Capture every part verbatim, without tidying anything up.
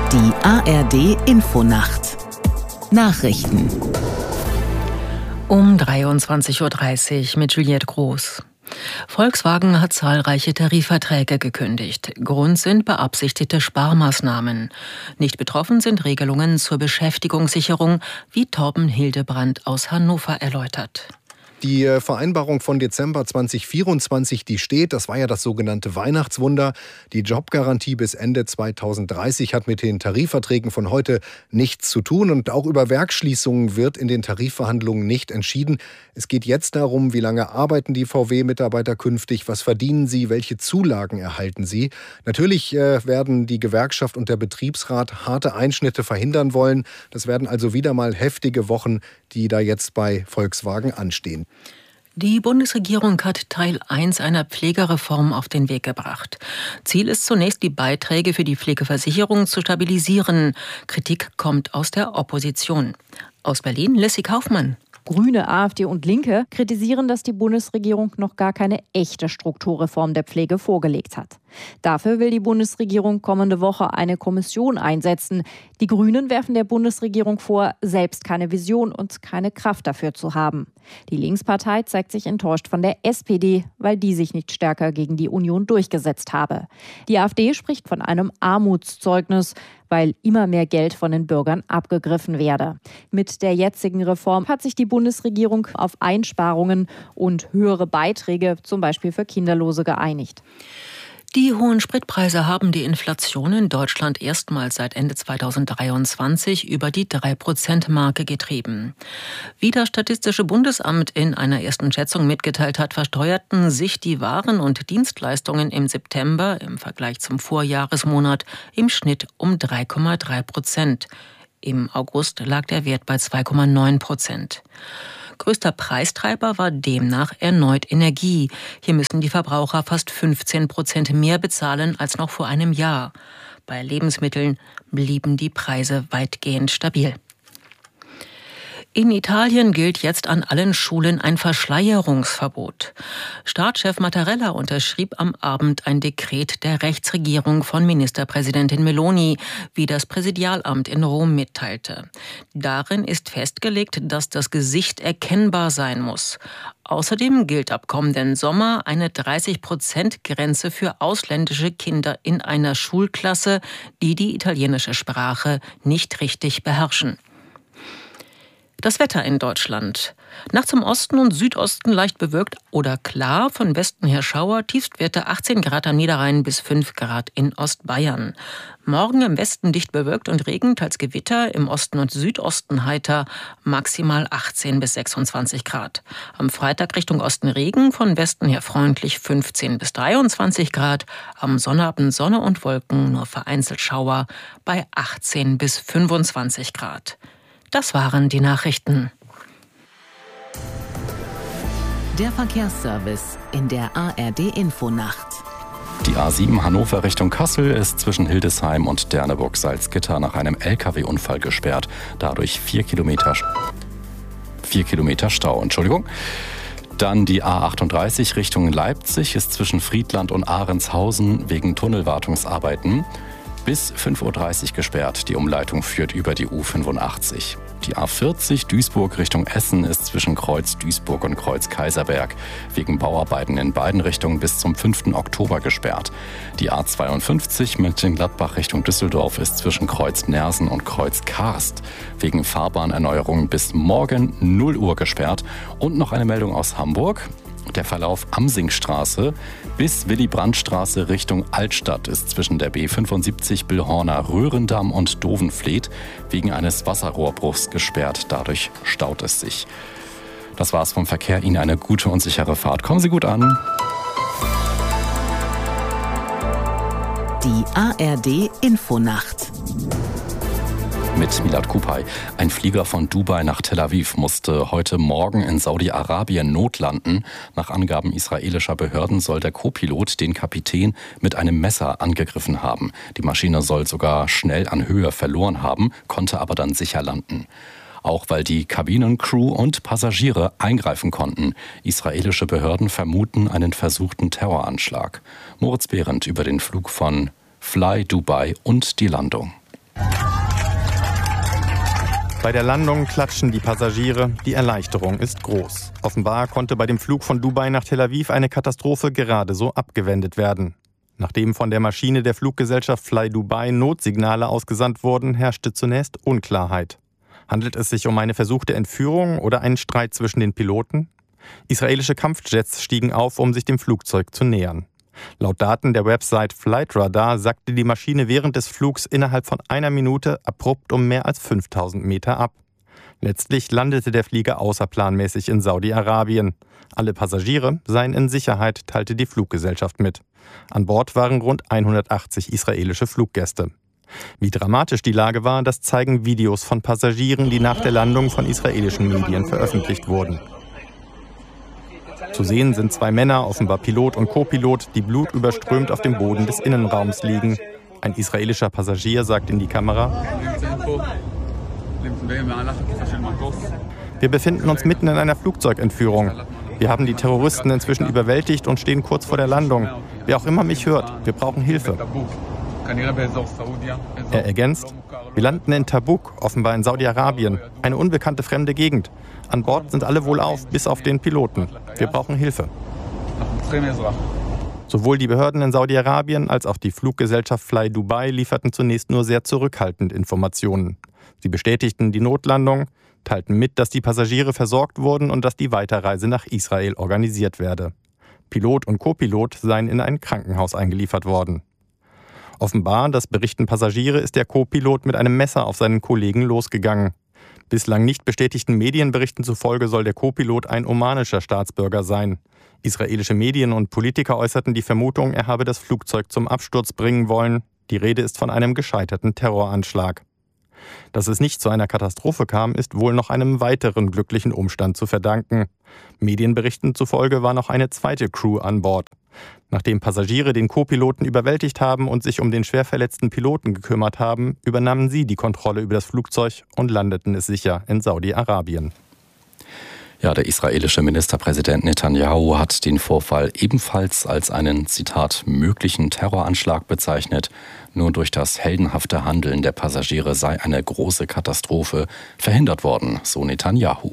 Die A R D-Infonacht. Nachrichten. Um dreiundzwanzig Uhr dreißig mit Juliette Groß. Volkswagen hat zahlreiche Tarifverträge gekündigt. Grund sind beabsichtigte Sparmaßnahmen. Nicht betroffen sind Regelungen zur Beschäftigungssicherung, wie Torben Hildebrand aus Hannover erläutert. Die Vereinbarung von Dezember zweitausendvierundzwanzig, die steht, das war ja das sogenannte Weihnachtswunder. Die Jobgarantie bis Ende zweitausenddreißig hat mit den Tarifverträgen von heute nichts zu tun. Und auch über Werksschließungen wird in den Tarifverhandlungen nicht entschieden. Es geht jetzt darum, wie lange arbeiten die V W-Mitarbeiter künftig, was verdienen sie, welche Zulagen erhalten sie. Natürlich äh, werden die Gewerkschaft und der Betriebsrat harte Einschnitte verhindern wollen. Das werden also wieder mal heftige Wochen, die da jetzt bei Volkswagen anstehen. Die Bundesregierung hat Teil eins einer Pflegereform auf den Weg gebracht. Ziel ist zunächst, die Beiträge für die Pflegeversicherung zu stabilisieren. Kritik kommt aus der Opposition. Aus Berlin, Lissy Kaufmann. Grüne, AfD und Linke kritisieren, dass die Bundesregierung noch gar keine echte Strukturreform der Pflege vorgelegt hat. Dafür will die Bundesregierung kommende Woche eine Kommission einsetzen. Die Grünen werfen der Bundesregierung vor, selbst keine Vision und keine Kraft dafür zu haben. Die Linkspartei zeigt sich enttäuscht von der S P D, weil die sich nicht stärker gegen die Union durchgesetzt habe. Die AfD spricht von einem Armutszeugnis, weil immer mehr Geld von den Bürgern abgegriffen werde. Mit der jetzigen Reform hat sich die Bundesregierung auf Einsparungen und höhere Beiträge, zum Beispiel für Kinderlose, geeinigt. Die hohen Spritpreise haben die Inflation in Deutschland erstmals seit Ende zweitausenddreiundzwanzig über die drei Prozent Marke getrieben. Wie das Statistische Bundesamt in einer ersten Schätzung mitgeteilt hat, versteuerten sich die Waren und Dienstleistungen im September im Vergleich zum Vorjahresmonat im Schnitt um drei Komma drei Prozent. Im August lag der Wert bei zwei Komma neun Prozent. Größter Preistreiber war demnach erneut Energie. Hier müssen die Verbraucher fast fünfzehn Prozent mehr bezahlen als noch vor einem Jahr. Bei Lebensmitteln blieben die Preise weitgehend stabil. In Italien gilt jetzt an allen Schulen ein Verschleierungsverbot. Staatschef Mattarella unterschrieb am Abend ein Dekret der Rechtsregierung von Ministerpräsidentin Meloni, wie das Präsidialamt in Rom mitteilte. Darin ist festgelegt, dass das Gesicht erkennbar sein muss. Außerdem gilt ab kommenden Sommer eine dreißig Prozent Grenze für ausländische Kinder in einer Schulklasse, die die italienische Sprache nicht richtig beherrschen. Das Wetter in Deutschland. Nachts im Osten und Südosten leicht bewölkt oder klar, von Westen her Schauer, Tiefstwerte achtzehn Grad am Niederrhein bis fünf Grad in Ostbayern. Morgen im Westen dicht bewölkt und Regen, teils Gewitter, im Osten und Südosten heiter, maximal achtzehn bis sechsundzwanzig Grad. Am Freitag Richtung Osten Regen, von Westen her freundlich fünfzehn bis dreiundzwanzig Grad. Am Sonnabend Sonne und Wolken, nur vereinzelt Schauer bei achtzehn bis fünfundzwanzig Grad. Das waren die Nachrichten. Der Verkehrsservice in der A R D-Infonacht. Die A sieben Hannover Richtung Kassel ist zwischen Hildesheim und Derneburg-Salzgitter nach einem L K W-Unfall gesperrt. Dadurch vier Kilometer, vier Kilometer Stau. Entschuldigung. Dann die A achtunddreißig Richtung Leipzig ist zwischen Friedland und Ahrenshausen wegen Tunnelwartungsarbeiten bis fünf Uhr dreißig gesperrt. Die Umleitung führt über die U fünfundachtzig. Die A vierzig Duisburg Richtung Essen ist zwischen Kreuz Duisburg und Kreuz Kaiserberg wegen Bauarbeiten in beiden Richtungen bis zum fünften Oktober gesperrt. Die A zweiundfünfzig Mönchengladbach Richtung Düsseldorf ist zwischen Kreuz Nersen und Kreuz Karst wegen Fahrbahnerneuerung bis morgen null Uhr gesperrt. Und noch eine Meldung aus Hamburg. Der Verlauf Amsingstraße bis Willy-Brandt-Straße Richtung Altstadt ist zwischen der B fünfundsiebzig Billhorner Röhrendamm und Dovenfleet wegen eines Wasserrohrbruchs gesperrt. Dadurch staut es sich. Das war's vom Verkehr. Ihnen eine gute und sichere Fahrt. Kommen Sie gut an. Die A R D-Infonacht. Mit Milad Kupay. Ein Flieger von Dubai nach Tel Aviv musste heute Morgen in Saudi-Arabien notlanden. Nach Angaben israelischer Behörden soll der Co-Pilot den Kapitän mit einem Messer angegriffen haben. Die Maschine soll sogar schnell an Höhe verloren haben, konnte aber dann sicher landen. Auch weil die Kabinencrew und Passagiere eingreifen konnten. Israelische Behörden vermuten einen versuchten Terroranschlag. Moritz Behrendt über den Flug von Fly Dubai und die Landung. Bei der Landung klatschen die Passagiere, die Erleichterung ist groß. Offenbar konnte bei dem Flug von Dubai nach Tel Aviv eine Katastrophe gerade so abgewendet werden. Nachdem von der Maschine der Fluggesellschaft Fly Dubai Notsignale ausgesandt wurden, herrschte zunächst Unklarheit. Handelt es sich um eine versuchte Entführung oder einen Streit zwischen den Piloten? Israelische Kampfjets stiegen auf, um sich dem Flugzeug zu nähern. Laut Daten der Website Flightradar sackte die Maschine während des Flugs innerhalb von einer Minute abrupt um mehr als fünftausend Meter ab. Letztlich landete der Flieger außerplanmäßig in Saudi-Arabien. Alle Passagiere seien in Sicherheit, teilte die Fluggesellschaft mit. An Bord waren rund hundertachtzig israelische Fluggäste. Wie dramatisch die Lage war, das zeigen Videos von Passagieren, die nach der Landung von israelischen Medien veröffentlicht wurden. Zu sehen sind zwei Männer, offenbar Pilot und Co-Pilot, die blutüberströmt auf dem Boden des Innenraums liegen. Ein israelischer Passagier sagt in die Kamera: Wir befinden uns mitten in einer Flugzeugentführung. Wir haben die Terroristen inzwischen überwältigt und stehen kurz vor der Landung. Wer auch immer mich hört, wir brauchen Hilfe. Er ergänzt: Wir landen in Tabuk, offenbar in Saudi-Arabien, eine unbekannte fremde Gegend. An Bord sind alle wohlauf, bis auf den Piloten. Wir brauchen Hilfe. Sowohl die Behörden in Saudi-Arabien als auch die Fluggesellschaft Fly Dubai lieferten zunächst nur sehr zurückhaltend Informationen. Sie bestätigten die Notlandung, teilten mit, dass die Passagiere versorgt wurden und dass die Weiterreise nach Israel organisiert werde. Pilot und Co-Pilot seien in ein Krankenhaus eingeliefert worden. Offenbar, das berichten Passagiere, ist der Co-Pilot mit einem Messer auf seinen Kollegen losgegangen. Bislang nicht bestätigten Medienberichten zufolge soll der Co-Pilot ein omanischer Staatsbürger sein. Israelische Medien und Politiker äußerten die Vermutung, er habe das Flugzeug zum Absturz bringen wollen. Die Rede ist von einem gescheiterten Terroranschlag. Dass es nicht zu einer Katastrophe kam, ist wohl noch einem weiteren glücklichen Umstand zu verdanken. Medienberichten zufolge war noch eine zweite Crew an Bord. Nachdem Passagiere den Co-Piloten überwältigt haben und sich um den schwer verletzten Piloten gekümmert haben, übernahmen sie die Kontrolle über das Flugzeug und landeten es sicher in Saudi-Arabien. Ja, der israelische Ministerpräsident Netanyahu hat den Vorfall ebenfalls als einen, Zitat, möglichen Terroranschlag bezeichnet. Nur durch das heldenhafte Handeln der Passagiere sei eine große Katastrophe verhindert worden, so Netanyahu.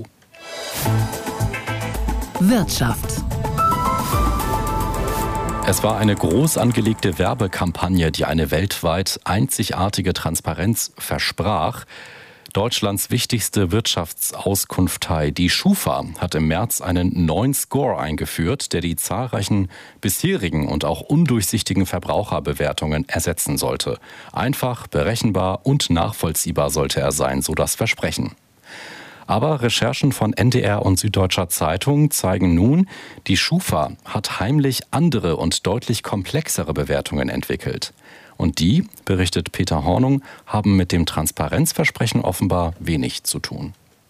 Wirtschaft. Es war eine groß angelegte Werbekampagne, die eine weltweit einzigartige Transparenz versprach. Deutschlands wichtigste Wirtschaftsauskunftei, die Schufa, hat im März einen neuen Score eingeführt, der die zahlreichen bisherigen und auch undurchsichtigen Verbraucherbewertungen ersetzen sollte. Einfach, berechenbar und nachvollziehbar sollte er sein, so das Versprechen. Aber Recherchen von N D R und Süddeutscher Zeitung zeigen nun, die Schufa hat heimlich andere und deutlich komplexere Bewertungen entwickelt. Und die, berichtet Peter Hornung, haben mit dem Transparenzversprechen offenbar wenig zu tun.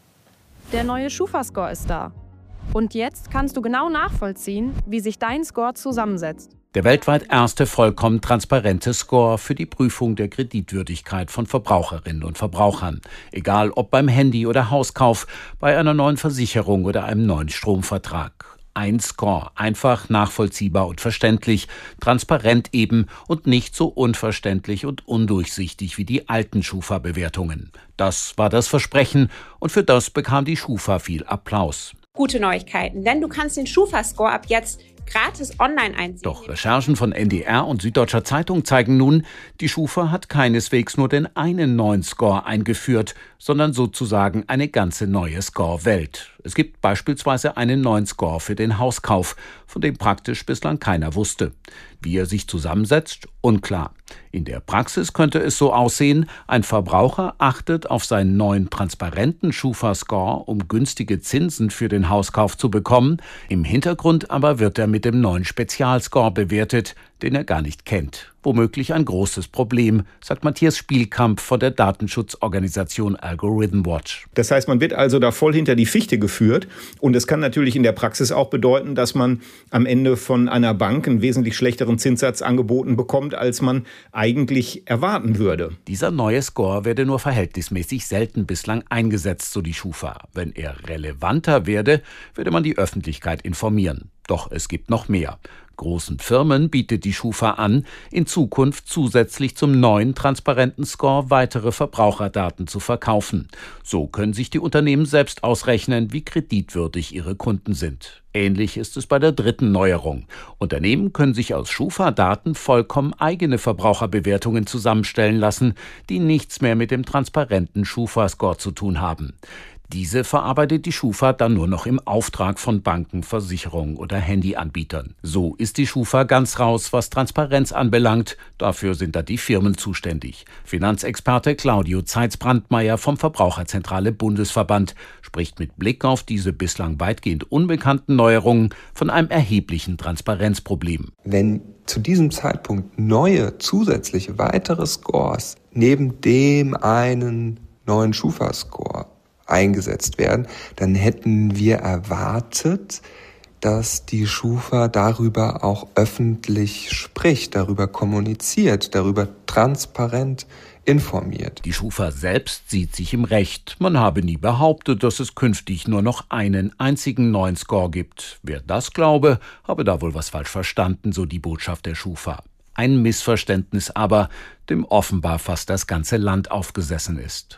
Der neue Schufa-Score ist da. Und jetzt kannst du genau nachvollziehen, wie sich dein Score zusammensetzt. Der weltweit erste vollkommen transparente Score für die Prüfung der Kreditwürdigkeit von Verbraucherinnen und Verbrauchern. Egal ob beim Handy- oder Hauskauf, bei einer neuen Versicherung oder einem neuen Stromvertrag. Ein Score, einfach, nachvollziehbar und verständlich, transparent eben und nicht so unverständlich und undurchsichtig wie die alten Schufa-Bewertungen. Das war das Versprechen und für das bekam die Schufa viel Applaus. Gute Neuigkeiten, denn du kannst den Schufa-Score ab jetzt gratis online einsehen. Doch Recherchen von N D R und Süddeutscher Zeitung zeigen nun, die Schufa hat keineswegs nur den einen neuen Score eingeführt, sondern sozusagen eine ganze neue Score-Welt. Es gibt beispielsweise einen neuen Score für den Hauskauf, von dem praktisch bislang keiner wusste. Wie er sich zusammensetzt, unklar. In der Praxis könnte es so aussehen, ein Verbraucher achtet auf seinen neuen transparenten Schufa-Score, um günstige Zinsen für den Hauskauf zu bekommen. Im Hintergrund aber wird er mit dem neuen Spezialscore bewertet, den er gar nicht kennt. Womöglich ein großes Problem, sagt Matthias Spielkamp von der Datenschutzorganisation Algorithm Watch. Das heißt, man wird also da voll hinter die Fichte geführt. Und es kann natürlich in der Praxis auch bedeuten, dass man am Ende von einer Bank einen wesentlich schlechteren Zinssatz angeboten bekommt, als man eigentlich erwarten würde. Dieser neue Score werde nur verhältnismäßig selten bislang eingesetzt, so die Schufa. Wenn er relevanter werde, werde man die Öffentlichkeit informieren. Doch es gibt noch mehr. Großen Firmen bietet die Schufa an, in Zukunft zusätzlich zum neuen transparenten Score weitere Verbraucherdaten zu verkaufen. So können sich die Unternehmen selbst ausrechnen, wie kreditwürdig ihre Kunden sind. Ähnlich ist es bei der dritten Neuerung. Unternehmen können sich aus Schufa-Daten vollkommen eigene Verbraucherbewertungen zusammenstellen lassen, die nichts mehr mit dem transparenten Schufa-Score zu tun haben. Diese verarbeitet die Schufa dann nur noch im Auftrag von Banken, Versicherungen oder Handyanbietern. So ist die Schufa ganz raus, was Transparenz anbelangt. Dafür sind da die Firmen zuständig. Finanzexperte Claudio Zeitz-Brandmeier vom Verbraucherzentrale Bundesverband spricht mit Blick auf diese bislang weitgehend unbekannten Neuerungen von einem erheblichen Transparenzproblem. Wenn zu diesem Zeitpunkt neue, zusätzliche, weitere Scores neben dem einen neuen Schufa-Score eingesetzt werden, dann hätten wir erwartet, dass die Schufa darüber auch öffentlich spricht, darüber kommuniziert, darüber transparent informiert. Die Schufa selbst sieht sich im Recht. Man habe nie behauptet, dass es künftig nur noch einen einzigen neuen Score gibt. Wer das glaube, habe da wohl was falsch verstanden, so die Botschaft der Schufa. Ein Missverständnis aber, dem offenbar fast das ganze Land aufgesessen ist.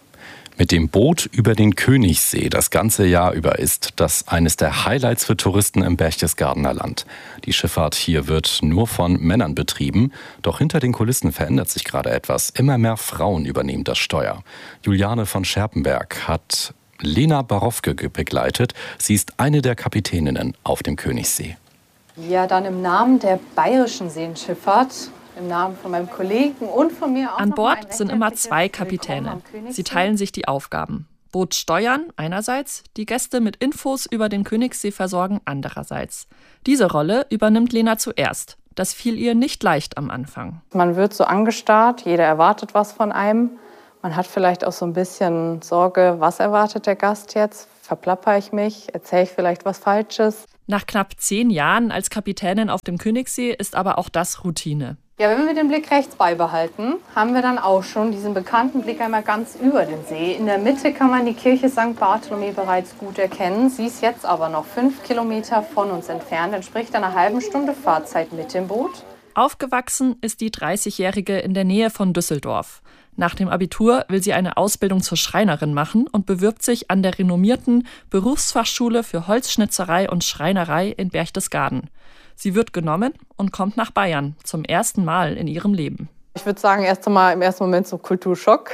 Mit dem Boot über den Königssee das ganze Jahr über ist das eines der Highlights für Touristen im Berchtesgadener Land. Die Schifffahrt hier wird nur von Männern betrieben, doch hinter den Kulissen verändert sich gerade etwas. Immer mehr Frauen übernehmen das Steuer. Juliane von Scherpenberg hat Lena Barowke begleitet. Sie ist eine der Kapitäninnen auf dem Königssee. Ja, dann im Namen der Bayerischen Seenschifffahrt, im Namen von meinem Kollegen und von mir auch. An Bord sind immer zwei Kapitäne. Sie teilen sich die Aufgaben. Boot steuern einerseits, die Gäste mit Infos über den Königssee versorgen andererseits. Diese Rolle übernimmt Lena zuerst. Das fiel ihr nicht leicht am Anfang. Man wird so angestarrt, jeder erwartet was von einem. Man hat vielleicht auch so ein bisschen Sorge, was erwartet der Gast jetzt? Verplapper ich mich? Erzähle ich vielleicht was Falsches? Nach knapp zehn Jahren als Kapitänin auf dem Königssee ist aber auch das Routine. Ja, wenn wir den Blick rechts beibehalten, haben wir dann auch schon diesen bekannten Blick einmal ganz über den See. In der Mitte kann man die Kirche Sankt Bartholomew bereits gut erkennen. Sie ist jetzt aber noch fünf Kilometer von uns entfernt, entspricht einer halben Stunde Fahrzeit mit dem Boot. Aufgewachsen ist die dreißigjährige in der Nähe von Düsseldorf. Nach dem Abitur will sie eine Ausbildung zur Schreinerin machen und bewirbt sich an der renommierten Berufsfachschule für Holzschnitzerei und Schreinerei in Berchtesgaden. Sie wird genommen und kommt nach Bayern, zum ersten Mal in ihrem Leben. Ich würde sagen, erst einmal im ersten Moment so Kulturschock.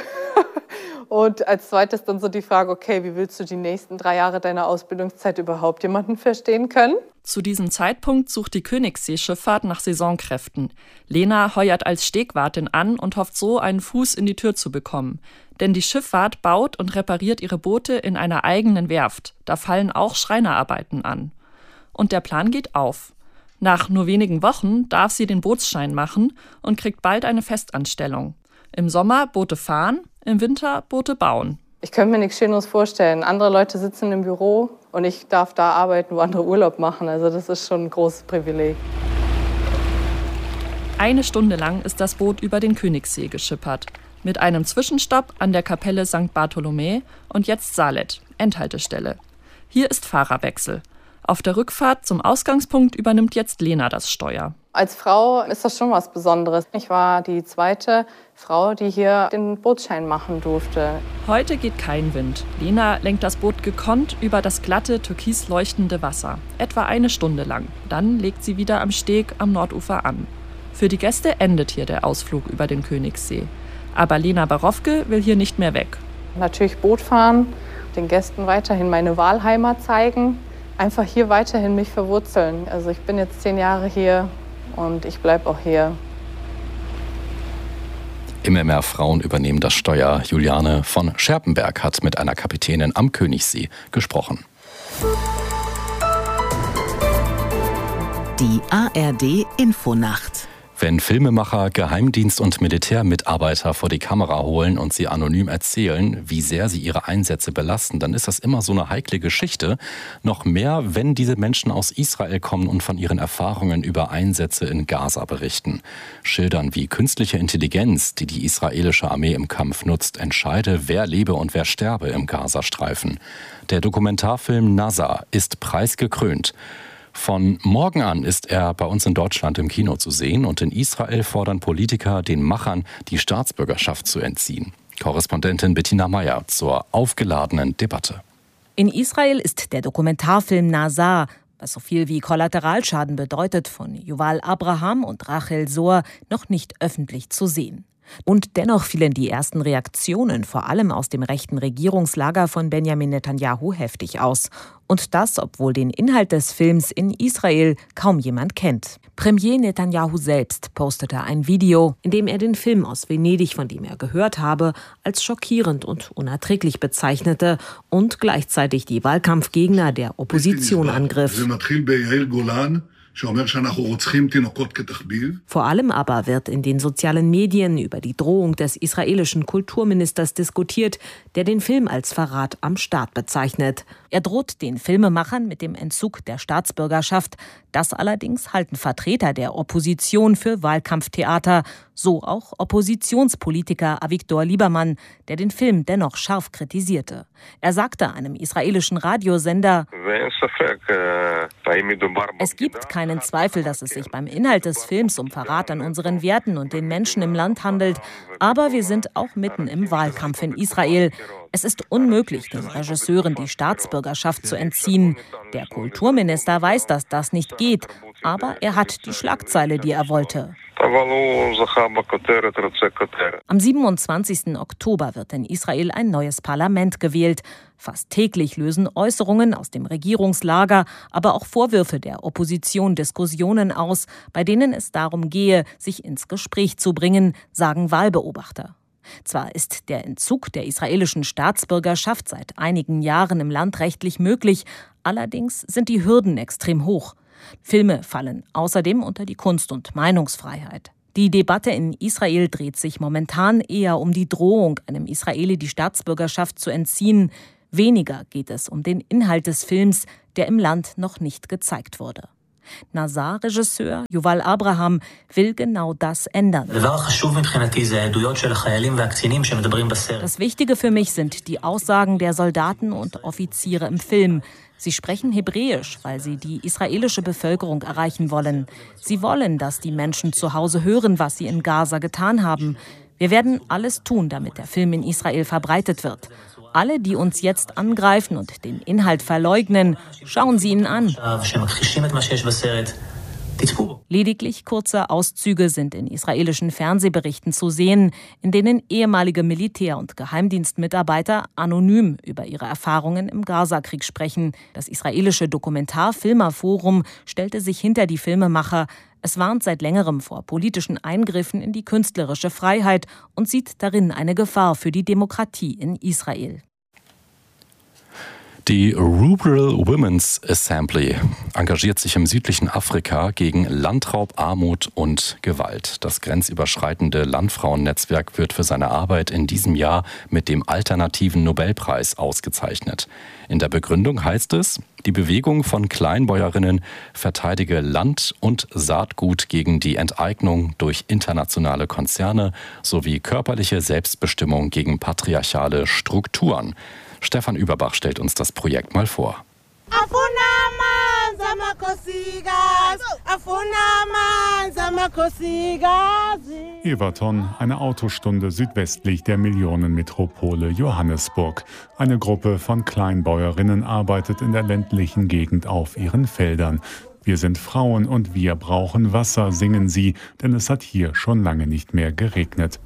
Und als zweites dann so die Frage, okay, wie willst du die nächsten drei Jahre deiner Ausbildungszeit überhaupt jemanden verstehen können? Zu diesem Zeitpunkt sucht die Königssee-Schifffahrt nach Saisonkräften. Lena heuert als Stegwartin an und hofft so, einen Fuß in die Tür zu bekommen. Denn die Schifffahrt baut und repariert ihre Boote in einer eigenen Werft. Da fallen auch Schreinerarbeiten an. Und der Plan geht auf. Nach nur wenigen Wochen darf sie den Bootsschein machen und kriegt bald eine Festanstellung. Im Sommer Boote fahren, im Winter Boote bauen. Ich könnte mir nichts Schöneres vorstellen. Andere Leute sitzen im Büro und ich darf da arbeiten, wo andere Urlaub machen. Also das ist schon ein großes Privileg. Eine Stunde lang ist das Boot über den Königssee geschippert. Mit einem Zwischenstopp an der Kapelle Sankt Bartholomew und jetzt Salet, Endhaltestelle. Hier ist Fahrerwechsel. Auf der Rückfahrt zum Ausgangspunkt übernimmt jetzt Lena das Steuer. Als Frau ist das schon was Besonderes. Ich war die zweite Frau, die hier den Bootsschein machen durfte. Heute geht kein Wind. Lena lenkt das Boot gekonnt über das glatte, türkis leuchtende Wasser. Etwa eine Stunde lang. Dann legt sie wieder am Steg am Nordufer an. Für die Gäste endet hier der Ausflug über den Königssee. Aber Lena Barowke will hier nicht mehr weg. Natürlich Boot fahren, den Gästen weiterhin meine Wahlheimat zeigen. Einfach hier weiterhin mich verwurzeln. Also ich bin jetzt zehn Jahre hier und ich bleibe auch hier. Immer mehr Frauen übernehmen das Steuer. Juliane von Scherpenberg hat mit einer Kapitänin am Königssee gesprochen. Die A R D-Infonacht. Wenn Filmemacher, Geheimdienst- und Militärmitarbeiter vor die Kamera holen und sie anonym erzählen, wie sehr sie ihre Einsätze belasten, dann ist das immer so eine heikle Geschichte. Noch mehr, wenn diese Menschen aus Israel kommen und von ihren Erfahrungen über Einsätze in Gaza berichten. Schildern, wie künstliche Intelligenz, die die israelische Armee im Kampf nutzt, entscheide, wer lebe und wer sterbe im Gazastreifen. Der Dokumentarfilm Nasa ist preisgekrönt. Von morgen an ist er bei uns in Deutschland im Kino zu sehen und in Israel fordern Politiker den Machern die Staatsbürgerschaft zu entziehen. Korrespondentin Bettina Meyer zur aufgeladenen Debatte. In Israel ist der Dokumentarfilm Nazar, was so viel wie Kollateralschaden bedeutet, von Yuval Abraham und Rachel Zohr, noch nicht öffentlich zu sehen. Und dennoch fielen die ersten Reaktionen, vor allem aus dem rechten Regierungslager von Benjamin Netanyahu, heftig aus. Und das, obwohl den Inhalt des Films in Israel kaum jemand kennt. Premier Netanyahu selbst postete ein Video, in dem er den Film aus Venedig, von dem er gehört habe, als schockierend und unerträglich bezeichnete und gleichzeitig die Wahlkampfgegner der Opposition angriff. Vor allem aber wird in den sozialen Medien über die Drohung des israelischen Kulturministers diskutiert, der den Film als Verrat am Staat bezeichnet. Er droht den Filmemachern mit dem Entzug der Staatsbürgerschaft. Das allerdings halten Vertreter der Opposition für Wahlkampftheater, so auch Oppositionspolitiker Avigdor Lieberman, der den Film dennoch scharf kritisierte. Er sagte einem israelischen Radiosender: Es gibt keinen Zweifel, dass es sich beim Inhalt des Films um Verrat an unseren Werten und den Menschen im Land handelt, aber wir sind auch mitten im Wahlkampf in Israel. Es ist unmöglich, den Regisseuren die Staatsbürgerschaft zu entziehen. Der Kulturminister weiß, dass das nicht geht, aber er hat die Schlagzeile, die er wollte. Am siebenundzwanzigsten Oktober wird in Israel ein neues Parlament gewählt. Fast täglich lösen Äußerungen aus dem Regierungslager, aber auch Vorwürfe der Opposition Diskussionen aus, bei denen es darum gehe, sich ins Gespräch zu bringen, sagen Wahlbeobachter. Zwar ist der Entzug der israelischen Staatsbürgerschaft seit einigen Jahren im Land rechtlich möglich, allerdings sind die Hürden extrem hoch. Filme fallen außerdem unter die Kunst- und Meinungsfreiheit. Die Debatte in Israel dreht sich momentan eher um die Drohung, einem Israeli die Staatsbürgerschaft zu entziehen. Weniger geht es um den Inhalt des Films, der im Land noch nicht gezeigt wurde. Nazar-Regisseur Yuval Abraham will genau das ändern. Das Wichtige für mich sind die Aussagen der Soldaten und Offiziere im Film. Sie sprechen Hebräisch, weil sie die israelische Bevölkerung erreichen wollen. Sie wollen, dass die Menschen zu Hause hören, was sie in Gaza getan haben. Wir werden alles tun, damit der Film in Israel verbreitet wird. Alle, die uns jetzt angreifen und den Inhalt verleugnen, schauen Sie ihn an. Lediglich kurze Auszüge sind in israelischen Fernsehberichten zu sehen, in denen ehemalige Militär- und Geheimdienstmitarbeiter anonym über ihre Erfahrungen im Gazakrieg sprechen. Das israelische Dokumentarfilmerforum stellte sich hinter die Filmemacher. Es warnt seit längerem vor politischen Eingriffen in die künstlerische Freiheit und sieht darin eine Gefahr für die Demokratie in Israel. Die Rural Women's Assembly engagiert sich im südlichen Afrika gegen Landraub, Armut und Gewalt. Das grenzüberschreitende Landfrauennetzwerk wird für seine Arbeit in diesem Jahr mit dem alternativen Nobelpreis ausgezeichnet. In der Begründung heißt es, die Bewegung von Kleinbäuerinnen verteidige Land und Saatgut gegen die Enteignung durch internationale Konzerne sowie körperliche Selbstbestimmung gegen patriarchale Strukturen. Stefan Überbach stellt uns das Projekt mal vor. Everton, eine Autostunde südwestlich der Millionenmetropole Johannesburg. Eine Gruppe von Kleinbäuerinnen arbeitet in der ländlichen Gegend auf ihren Feldern. Wir sind Frauen und wir brauchen Wasser, singen sie, denn es hat hier schon lange nicht mehr geregnet.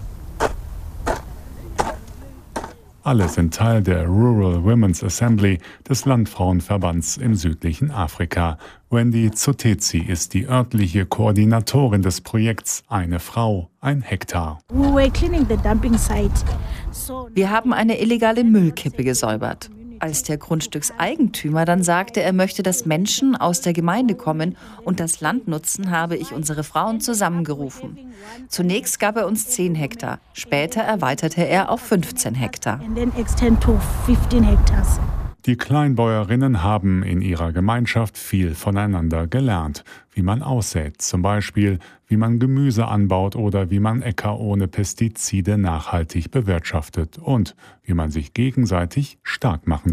Alle sind Teil der Rural Women's Assembly des Landfrauenverbands im südlichen Afrika. Wendy Zotezi ist die örtliche Koordinatorin des Projekts Eine Frau, ein Hektar. Wir haben eine illegale Müllkippe gesäubert. Als der Grundstückseigentümer dann sagte, er möchte, dass Menschen aus der Gemeinde kommen und das Land nutzen, habe ich unsere Frauen zusammengerufen. Zunächst gab er uns zehn Hektar, später erweiterte er auf fünfzehn Hektar. Die Kleinbäuerinnen haben in ihrer Gemeinschaft viel voneinander gelernt. Wie man aussät, zum Beispiel, wie man Gemüse anbaut oder wie man Äcker ohne Pestizide nachhaltig bewirtschaftet und wie man sich gegenseitig stark machen kann.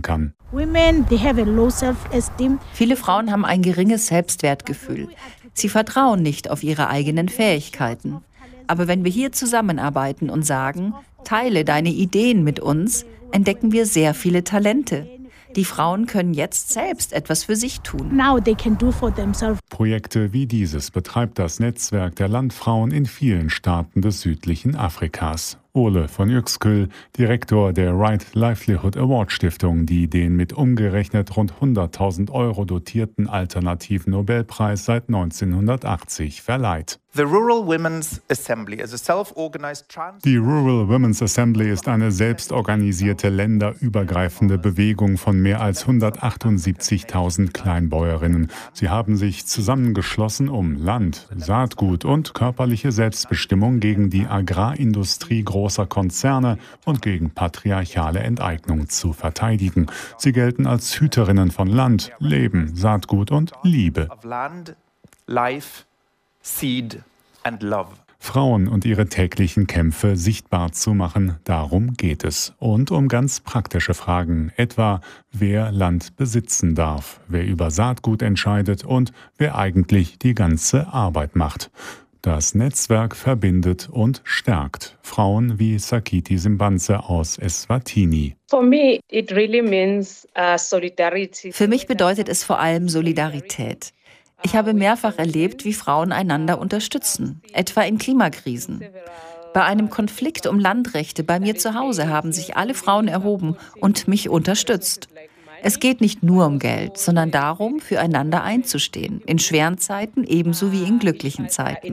Women, they have a low self-esteem. Viele Frauen haben ein geringes Selbstwertgefühl. Sie vertrauen nicht auf ihre eigenen Fähigkeiten. Aber wenn wir hier zusammenarbeiten und sagen, teile deine Ideen mit uns, entdecken wir sehr viele Talente. Die Frauen können jetzt selbst etwas für sich tun. Now they can do for themselves. Projekte wie dieses betreibt das Netzwerk der Landfrauen in vielen Staaten des südlichen Afrikas. Ole von Yükskül, Direktor der Right Livelihood Award Stiftung, die den mit umgerechnet rund hunderttausend Euro dotierten alternativen Nobelpreis seit neunzehnhundertachtzig verleiht. The Rural Women's Assembly is a self-organized trans- Die Rural Women's Assembly ist eine selbstorganisierte länderübergreifende Bewegung von mehr als hundertachtundsiebzigtausend Kleinbäuerinnen. Sie haben sich zusammengeschlossen, um Land, Saatgut und körperliche Selbstbestimmung gegen die Agrarindustrie großer Konzerne und gegen patriarchale Enteignung zu verteidigen. Sie gelten als Hüterinnen von Land, Leben, Saatgut und Liebe. of land, life, seed and love. Frauen und ihre täglichen Kämpfe sichtbar zu machen, darum geht es. Und um ganz praktische Fragen, etwa wer Land besitzen darf, wer über Saatgut entscheidet und wer eigentlich die ganze Arbeit macht. Das Netzwerk verbindet und stärkt Frauen wie Sakiti Simbanze aus Eswatini. For me, it really means uh, solidarity. Für mich bedeutet es vor allem Solidarität. Ich habe mehrfach erlebt, wie Frauen einander unterstützen, etwa in Klimakrisen. Bei einem Konflikt um Landrechte bei mir zu Hause haben sich alle Frauen erhoben und mich unterstützt. Es geht nicht nur um Geld, sondern darum, füreinander einzustehen, in schweren Zeiten ebenso wie in glücklichen Zeiten.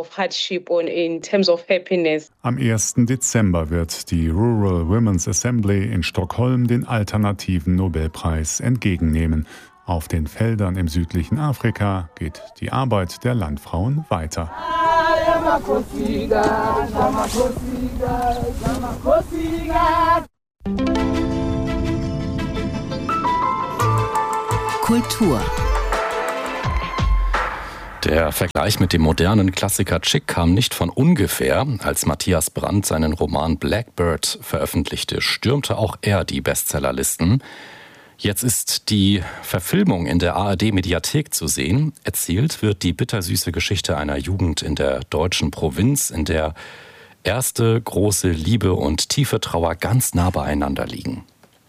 Am ersten Dezember wird die Rural Women's Assembly in Stockholm den alternativen Nobelpreis entgegennehmen. Auf den Feldern im südlichen Afrika geht die Arbeit der Landfrauen weiter. Kultur. Der Vergleich mit dem modernen Klassiker Chick kam nicht von ungefähr. Als Matthias Brandt seinen Roman Blackbird veröffentlichte, stürmte auch er die Bestsellerlisten. Jetzt ist die Verfilmung in der A R D-Mediathek zu sehen. Erzählt wird die bittersüße Geschichte einer Jugend in der deutschen Provinz, in der erste große Liebe und tiefe Trauer ganz nah beieinander liegen.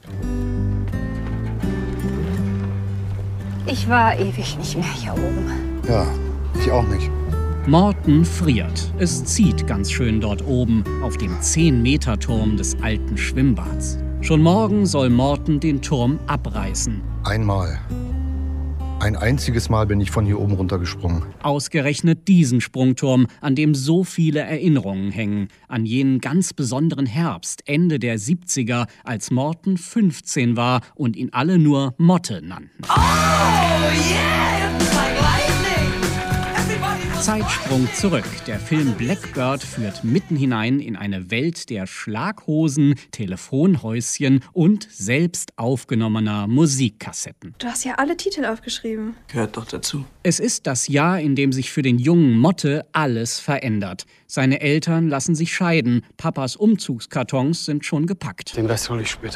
Ich war ewig nicht mehr hier oben. Ja, ich auch nicht. Morten friert. Es zieht ganz schön dort oben auf dem zehn-Meter-Turm des alten Schwimmbads. Schon morgen soll Morten den Turm abreißen. Einmal. Ein einziges Mal bin ich von hier oben runtergesprungen. Ausgerechnet diesen Sprungturm, an dem so viele Erinnerungen hängen. An jenen ganz besonderen Herbst, Ende der siebziger, als Morten fünfzehn war und ihn alle nur Motte nannten. Oh, yeah, like lightning. Zeitsprung zurück. Der Film Blackbird führt mitten hinein in eine Welt der Schlaghosen, Telefonhäuschen und selbst aufgenommener Musikkassetten. Du hast ja alle Titel aufgeschrieben. Gehört doch dazu. Es ist das Jahr, in dem sich für den jungen Motte alles verändert. Seine Eltern lassen sich scheiden. Papas Umzugskartons sind schon gepackt. Den Rest hole ich später.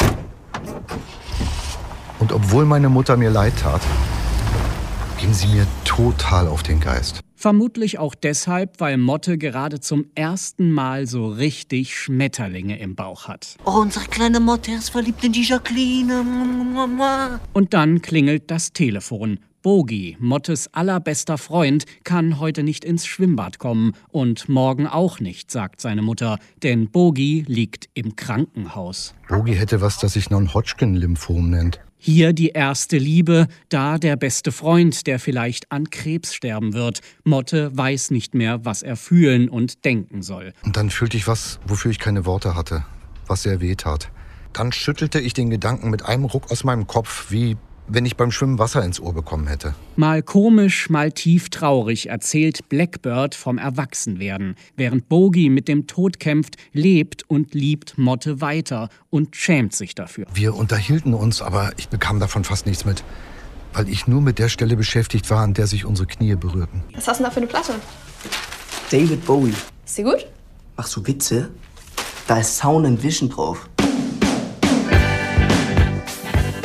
Und obwohl meine Mutter mir leid tat, ging sie mir total auf den Geist. Vermutlich auch deshalb, weil Motte gerade zum ersten Mal so richtig Schmetterlinge im Bauch hat. Oh, unsere kleine Motte ist verliebt in die Jacqueline. Und dann klingelt das Telefon. Bogi, Mottes allerbester Freund, kann heute nicht ins Schwimmbad kommen. Und morgen auch nicht, sagt seine Mutter. Denn Bogi liegt im Krankenhaus. Bogi hätte was, das sich Non-Hodgkin-Lymphom nennt. Hier die erste Liebe, da der beste Freund, der vielleicht an Krebs sterben wird. Motte weiß nicht mehr, was er fühlen und denken soll. Und dann fühlte ich was, wofür ich keine Worte hatte, was sehr weh tat. Dann schüttelte ich den Gedanken mit einem Ruck aus meinem Kopf, wie wenn ich beim Schwimmen Wasser ins Ohr bekommen hätte. Mal komisch, mal tief traurig erzählt Blackbird vom Erwachsenwerden. Während Bogi mit dem Tod kämpft, lebt und liebt Motte weiter und schämt sich dafür. Wir unterhielten uns, aber ich bekam davon fast nichts mit, weil ich nur mit der Stelle beschäftigt war, an der sich unsere Knie berührten. Was hast du denn da für eine Platte? David Bowie. Ist die gut? Machst du Witze? Da ist Sound and Vision drauf.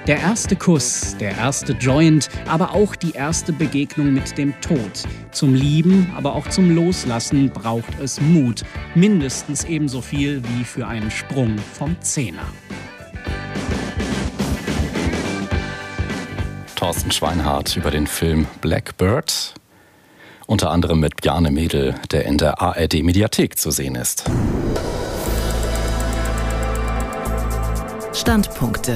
Der erste Kuss, der erste Joint, aber auch die erste Begegnung mit dem Tod. Zum Lieben, aber auch zum Loslassen braucht es Mut. Mindestens ebenso viel wie für einen Sprung vom Zehner. Thorsten Schweinhardt über den Film Blackbird. Unter anderem mit Bjarne Mädel, der in der A R D-Mediathek zu sehen ist. Standpunkte.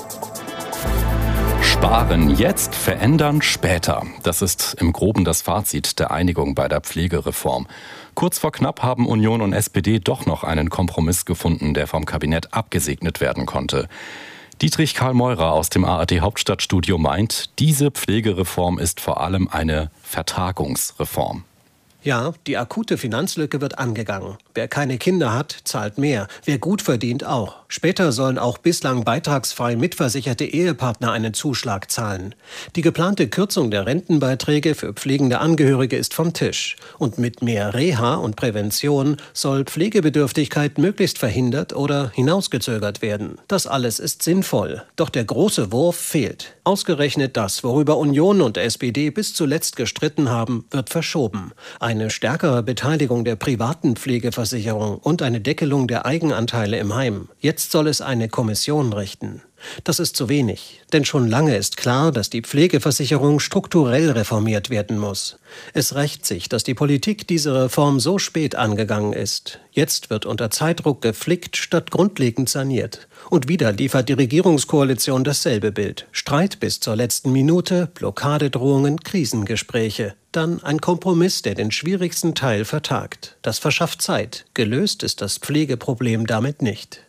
Sparen jetzt, verändern später. Das ist im Groben das Fazit der Einigung bei der Pflegereform. Kurz vor knapp haben Union und S P D doch noch einen Kompromiss gefunden, der vom Kabinett abgesegnet werden konnte. Dietrich Karl Meurer aus dem A R D-Hauptstadtstudio meint, diese Pflegereform ist vor allem eine Vertagungsreform. Ja, die akute Finanzlücke wird angegangen. Wer keine Kinder hat, zahlt mehr. Wer gut verdient, auch. Später sollen auch bislang beitragsfrei mitversicherte Ehepartner einen Zuschlag zahlen. Die geplante Kürzung der Rentenbeiträge für pflegende Angehörige ist vom Tisch. Und mit mehr Reha und Prävention soll Pflegebedürftigkeit möglichst verhindert oder hinausgezögert werden. Das alles ist sinnvoll. Doch der große Wurf fehlt. Ausgerechnet das, worüber Union und S P D bis zuletzt gestritten haben, wird verschoben. Eine stärkere Beteiligung der privaten Pflegeversicherung und eine Deckelung der Eigenanteile im Heim. Jetzt soll es eine Kommission richten. Das ist zu wenig, denn schon lange ist klar, dass die Pflegeversicherung strukturell reformiert werden muss. Es rächt sich, dass die Politik diese Reform so spät angegangen ist. Jetzt wird unter Zeitdruck geflickt statt grundlegend saniert. Und wieder liefert die Regierungskoalition dasselbe Bild. Streit bis zur letzten Minute, Blockadedrohungen, Krisengespräche. Dann ein Kompromiss, der den schwierigsten Teil vertagt. Das verschafft Zeit. Gelöst ist das Pflegeproblem damit nicht.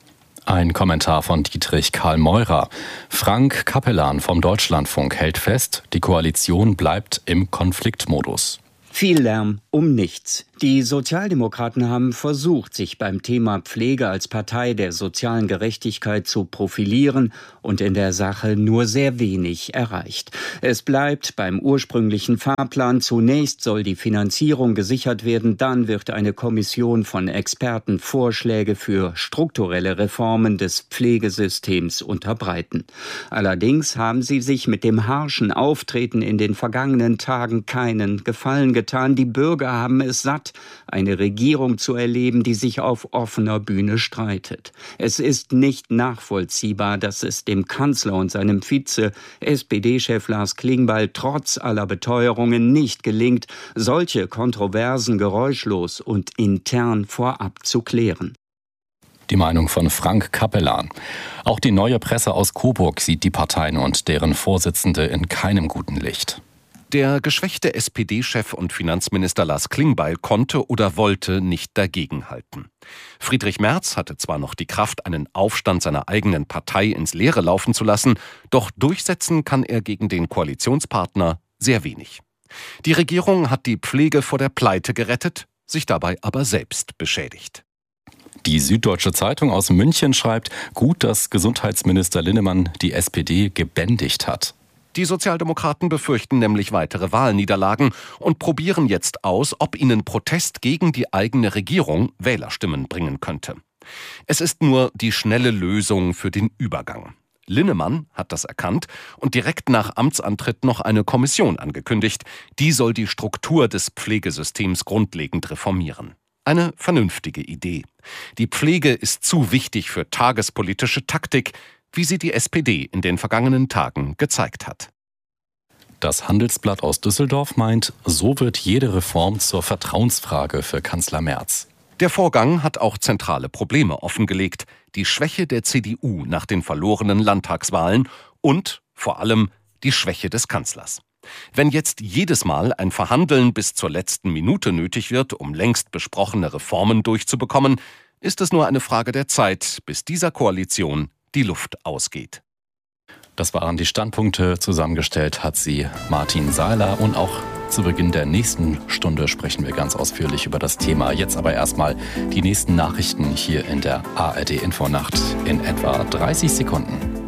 Ein Kommentar von Dietrich Karl Meurer. Frank Kapellan vom Deutschlandfunk hält fest, die Koalition bleibt im Konfliktmodus. Viel Lärm um nichts. Die Sozialdemokraten haben versucht, sich beim Thema Pflege als Partei der sozialen Gerechtigkeit zu profilieren und in der Sache nur sehr wenig erreicht. Es bleibt beim ursprünglichen Fahrplan. Zunächst soll die Finanzierung gesichert werden, dann wird eine Kommission von Experten Vorschläge für strukturelle Reformen des Pflegesystems unterbreiten. Allerdings haben sie sich mit dem harschen Auftreten in den vergangenen Tagen keinen Gefallen getan. Die Bürger haben es satt, eine Regierung zu erleben, die sich auf offener Bühne streitet. Es ist nicht nachvollziehbar, dass es dem Kanzler und seinem Vize, S P D-Chef Lars Klingbeil, trotz aller Beteuerungen nicht gelingt, solche Kontroversen geräuschlos und intern vorab zu klären. Die Meinung von Frank Kapellan. Auch die Neue Presse aus Coburg sieht die Parteien und deren Vorsitzende in keinem guten Licht. Der geschwächte S P D-Chef und Finanzminister Lars Klingbeil konnte oder wollte nicht dagegenhalten. Friedrich Merz hatte zwar noch die Kraft, einen Aufstand seiner eigenen Partei ins Leere laufen zu lassen, doch durchsetzen kann er gegen den Koalitionspartner sehr wenig. Die Regierung hat die Pflege vor der Pleite gerettet, sich dabei aber selbst beschädigt. Die Süddeutsche Zeitung aus München schreibt, gut, dass Gesundheitsminister Linnemann die S P D gebändigt hat. Die Sozialdemokraten befürchten nämlich weitere Wahlniederlagen und probieren jetzt aus, ob ihnen Protest gegen die eigene Regierung Wählerstimmen bringen könnte. Es ist nur die schnelle Lösung für den Übergang. Linnemann hat das erkannt und direkt nach Amtsantritt noch eine Kommission angekündigt. Die soll die Struktur des Pflegesystems grundlegend reformieren. Eine vernünftige Idee. Die Pflege ist zu wichtig für tagespolitische Taktik, wie sie die S P D in den vergangenen Tagen gezeigt hat. Das Handelsblatt aus Düsseldorf meint, so wird jede Reform zur Vertrauensfrage für Kanzler Merz. Der Vorgang hat auch zentrale Probleme offengelegt. Die Schwäche der C D U nach den verlorenen Landtagswahlen und vor allem die Schwäche des Kanzlers. Wenn jetzt jedes Mal ein Verhandeln bis zur letzten Minute nötig wird, um längst besprochene Reformen durchzubekommen, ist es nur eine Frage der Zeit, bis dieser Koalition die Luft ausgeht. Das waren die Standpunkte. Zusammengestellt hat sie Martin Seiler. Und auch zu Beginn der nächsten Stunde sprechen wir ganz ausführlich über das Thema. Jetzt aber erstmal die nächsten Nachrichten hier in der A R D Infonacht in etwa dreißig Sekunden.